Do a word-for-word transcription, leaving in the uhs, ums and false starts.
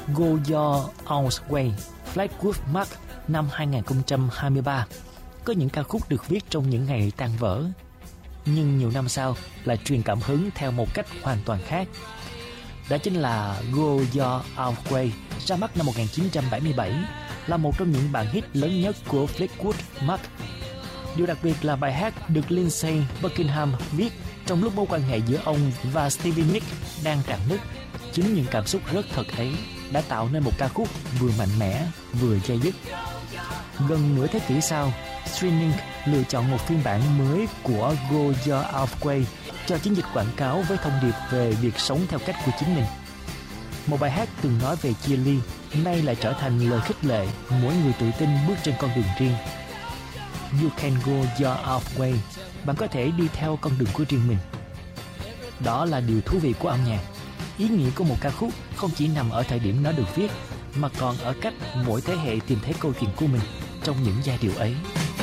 Go Your Own Way, Fleetwood Mac năm hai không hai ba có những ca khúc được viết trong những ngày tan vỡ, nhưng nhiều năm sau lại truyền cảm hứng theo một cách hoàn toàn khác. Đó chính là Go Your Own Way, ra mắt năm một nghìn chín trăm bảy mươi bảy, là một trong những bản hit lớn nhất của Fleetwood Mac. Điều đặc biệt là bài hát được Lindsey Buckingham viết trong lúc mối quan hệ giữa ông và Stevie Nicks đang rạn nứt. Chính những cảm xúc rất thật ấy đã tạo nên một ca khúc vừa mạnh mẽ vừa dai dứt. Gần nửa thế kỷ sau, Streaming lựa chọn một phiên bản mới của Go Your Own Way cho chiến dịch quảng cáo với thông điệp về việc sống theo cách của chính mình. Một bài hát từng nói về chia ly, nay lại trở thành lời khích lệ mỗi người tự tin bước trên con đường riêng. You can go your own way, bạn có thể đi theo con đường của riêng mình. Đó là điều thú vị của âm nhạc. Ý nghĩa của một ca khúc không chỉ nằm ở thời điểm nó được viết, mà còn ở cách mỗi thế hệ tìm thấy câu chuyện của mình trong những giai điệu ấy.